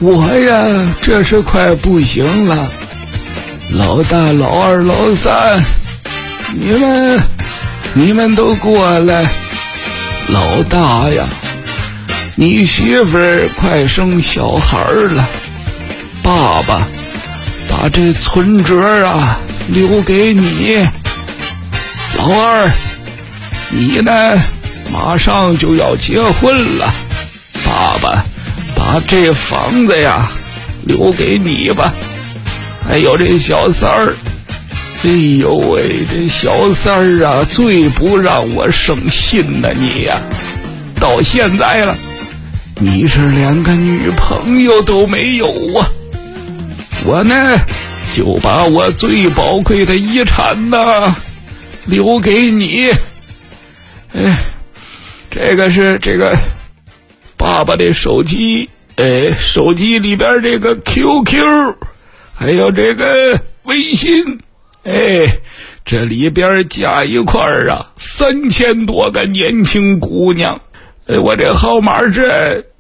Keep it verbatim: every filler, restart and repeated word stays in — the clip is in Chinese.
我呀，这是快不行了。老大、老二、老三，你们，你们都过来。老大呀，你媳妇儿快生小孩了，爸爸把这存折啊留给你。老二，你呢，马上就要结婚了，爸爸把这房子呀留给你吧。还有这小三儿，哎呦喂，这小三儿啊最不让我省心呢，你呀到现在了你是连个女朋友都没有啊。我呢就把我最宝贵的遗产呢留给你。哎，这个是这个爸爸的手机，哎，手机里边这个 Q Q 还有这个微信，哎，这里边加一块啊三千多个年轻姑娘。哎，我这号码是